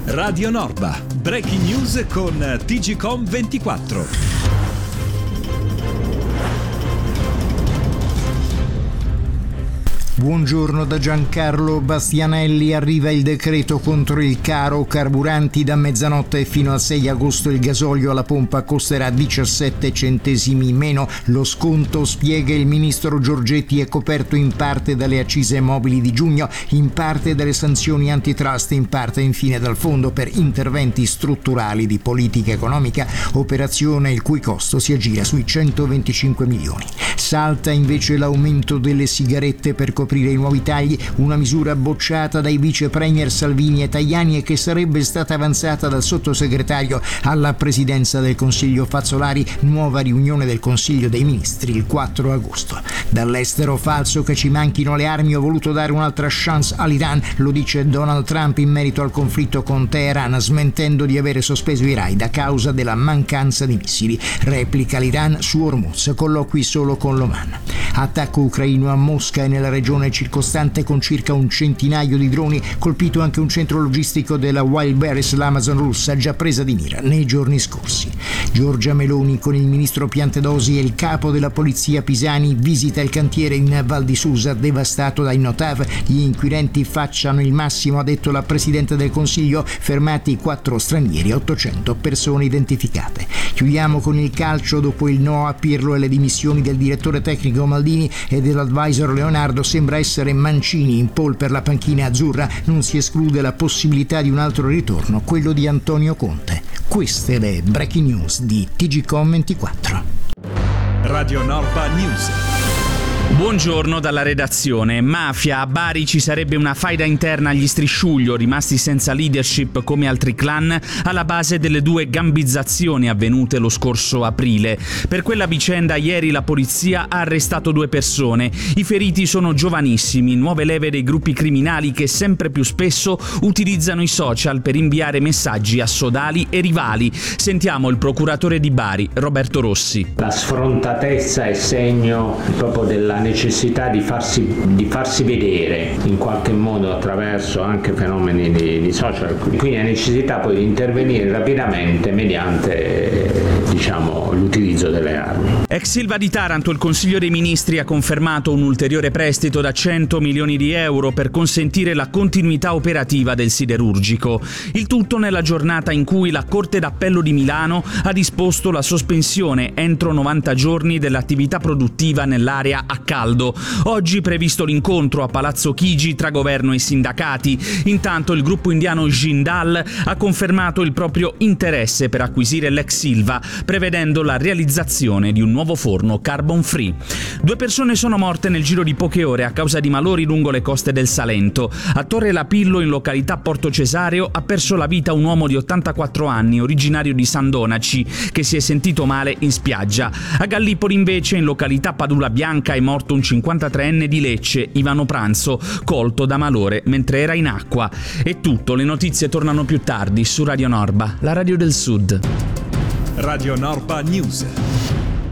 Radio Norba, breaking news con TGCOM24. Buongiorno da Giancarlo Bastianelli. Arriva il decreto contro il caro carburanti. Da mezzanotte fino al 6 agosto il gasolio alla pompa costerà 17 centesimi in meno. Lo sconto, spiega il ministro Giorgetti, è coperto in parte dalle accise mobili di giugno, in parte dalle sanzioni antitrust, in parte infine dal fondo per interventi strutturali di politica economica, operazione il cui costo si aggira sui 125 milioni. Salta invece l'aumento delle sigarette per coprire i nuovi tagli, una misura bocciata dai vice premier Salvini e Tajani e che sarebbe stata avanzata dal sottosegretario alla presidenza del Consiglio Fazzolari. Nuova riunione del Consiglio dei Ministri il 4 agosto. Dall'estero, falso che ci manchino le armi, ho voluto dare un'altra chance all'Iran, lo dice Donald Trump in merito al conflitto con Teheran, smentendo di avere sospeso i raid a causa della mancanza di missili. Replica l'Iran su Hormuz, colloqui solo con l'Oman. Attacco ucraino a Mosca e nella regione circostante con circa un centinaio di droni, colpito anche un centro logistico della Wildberries, l'Amazon russa, già presa di mira nei giorni scorsi. Giorgia Meloni con il ministro Piantedosi e il capo della polizia Pisani visita il cantiere in Val di Susa devastato dai Notav. Gli inquirenti facciano il massimo, ha detto la Presidente del Consiglio, fermati 4 stranieri, 800 persone identificate. Chiudiamo con il calcio. Dopo il no a Pirlo e le dimissioni del direttore tecnico Maldini e dell'advisor Leonardo, sembra essere Mancini in pole per la panchina azzurra. Non si esclude la possibilità di un altro ritorno, quello di Antonio Conte. Queste le breaking news di TGCOM24. Radio Norba News. Buongiorno dalla redazione. Mafia, a Bari ci sarebbe una faida interna agli Strisciuglio, rimasti senza leadership come altri clan, alla base delle 2 gambizzazioni avvenute lo scorso aprile. Per quella vicenda ieri la polizia ha arrestato 2 persone. I feriti sono giovanissimi, nuove leve dei gruppi criminali che sempre più spesso utilizzano i social per inviare messaggi a sodali e rivali. Sentiamo il procuratore di Bari, Roberto Rossi. La sfrontatezza è segno proprio della necessità di farsi vedere in qualche modo attraverso anche fenomeni di social, quindi la necessità poi di intervenire rapidamente mediante l'utilizzo delle armi. Ex Ilva di Taranto, il Consiglio dei Ministri ha confermato un ulteriore prestito da 100 milioni di euro per consentire la continuità operativa del siderurgico. Il tutto nella giornata in cui la Corte d'Appello di Milano ha disposto la sospensione entro 90 giorni dell'attività produttiva nell'area a caldo. Oggi previsto l'incontro a Palazzo Chigi tra governo e sindacati. Intanto il gruppo indiano Jindal ha confermato il proprio interesse per acquisire l'ex Ilva, prevedendo la realizzazione di un nuovo forno carbon free. 2 persone sono morte nel giro di poche ore a causa di malori lungo le coste del Salento. A Torre Lapillo, in località Porto Cesareo, ha perso la vita un uomo di 84 anni, originario di San Donaci, che si è sentito male in spiaggia. A Gallipoli, invece, in località Padula Bianca, è morto un 53enne di Lecce, Ivano Pranzo, colto da malore mentre era in acqua. È tutto, le notizie tornano più tardi su Radio Norba, la radio del Sud. Radio Norba News.